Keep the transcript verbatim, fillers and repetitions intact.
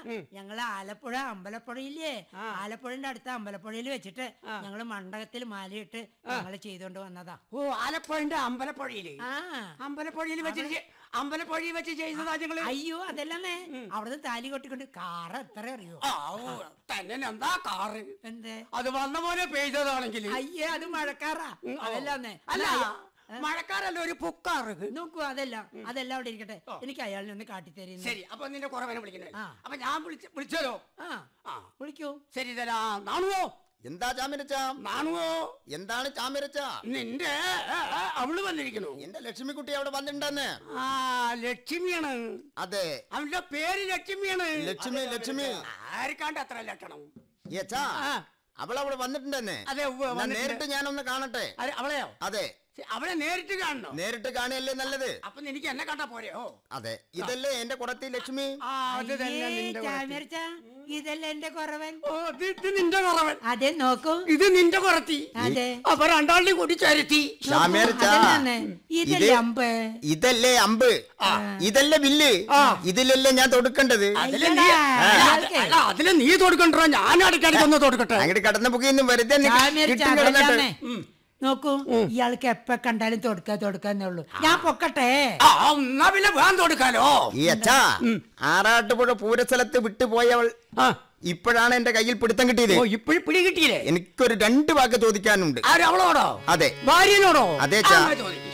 ഞങ്ങള് ആലപ്പുഴ അമ്പലപ്പുഴയില്ലേ, ആലപ്പുഴന്റെ അടുത്ത അമ്പലപ്പുഴയിൽ വെച്ചിട്ട് ഞങ്ങള് മണ്ഡപത്തിൽ മാലയിട്ട് ഞങ്ങള് ചെയ്തോണ്ട് വന്നതാ. ഓ, ആലപ്പുഴന്റെ അമ്പലപ്പുഴയില് അമ്പലപ്പുഴയിൽ വെച്ചിട്ട് അമ്പലപ്പുഴയിൽ വെച്ച് ചെയ്തതാ നിങ്ങള്? അയ്യോ അതല്ലേ, അവിടുന്ന് താലി കൊട്ടിക്കൊണ്ട് കാറ് എത്ര അറിയോ? തന്നെ എന്താ കാറ്? എന്തേ അത് വന്ന പോലെ പെയ്തതാണെങ്കിൽ? അയ്യേ, അത് മഴക്കാറാ. അതല്ലേ, അല്ല മഴക്കാരല്ല, ഒരു പുക്കാറ്. നോക്കൂ, അതെല്ലാം അതെല്ലാം അവിടെ ഇരിക്കട്ടെ, എനിക്ക് അയാളിനെ ഒന്ന് കാട്ടിത്തരുന്നു. ശരി, അപ്പൊ നിന്റെ കുറവനെ വിളിക്കണേ. അപ്പൊ ഞാൻ വിളിച്ചോ? ആ വിളിക്കൂ. ശരി, തരാ. നാണുവോ? എന്താ ചാമിരച്ച? നാണുവോ? എന്താണ് ചാമിരച്ച? നിന്റെ അവള് വന്നിരിക്കണു. എന്റെ ലക്ഷ്മിക്കുട്ടി അവിടെ വന്നിട്ടുണ്ടെന്ന്. ആ, ലക്ഷ്മിയാണ്. അതെ, അവന്റെ പേര് ലക്ഷ്മിയാണ്. ലക്ഷ്മി ലക്ഷ്മി ആർക്കാണ്ട് അത്ര ലക്ഷണം. അവളവിടെ വന്നിട്ടുണ്ടെന്ന്. നേരിട്ട് ഞാനൊന്ന് കാണട്ടെ. അവളെയോ? അതെ, അവളെ നേരിട്ട് കാണണോ? നേരിട്ട് കാണുകയല്ലേ നല്ലത്. അപ്പൊ എനിക്ക് എന്നെ കണ്ടാ പോരെയോ? അതെ, ഇതല്ലേ എന്റെ കുടത്തി ലക്ഷ്മി. ഇതല്ലേ എന്റെ കുറവൻ. ഇത് നിന്റെ കുറവൻ. അതെ, നോക്കൂ, ഇത് നിന്റെ കുറത്തി. അതെ, അപ്പൊ രണ്ടാളിനെയും കൂടി ചരത്തി. ഇതല്ലേ അമ്പ്. ഇതല്ലേ അമ്പ്, ഇതല്ലേ വില്ല്, ഇതിലല്ലേ ഞാൻ തൊടുക്കേണ്ടത്. അതില് നീ തൊടുക്കണ്ടോ? ഞാൻ അടിക്കടിക്കൊന്ന് തൊടുക്കട്ടെ. അങ്ങോട്ട് കടന്ന പുകയൊന്നും വെറുതെ നോക്കൂ, ഇയാൾക്ക് എപ്പ കണ്ടാലും തൊടുക്ക തൊടുക്കാന്നേ ഉള്ളൂ. ഞാൻ പൊക്കട്ടെ. തൊടുക്കാലോ. ഈ അച്ഛാ, ആറാട്ടുപുഴ പൂരസ്ഥലത്ത് വിട്ടുപോയവൾ ഇപ്പോഴാണ് എന്റെ കയ്യിൽ പിടുത്തം കിട്ടിയത്. ഇപ്പോഴും പിടി കിട്ടിയില്ലേ? എനിക്കൊരു രണ്ട് വാക്ക് ചോദിക്കാനുണ്ട്. അവളോടോ? അതെ, ഭാര്യനോടോ? അതെ.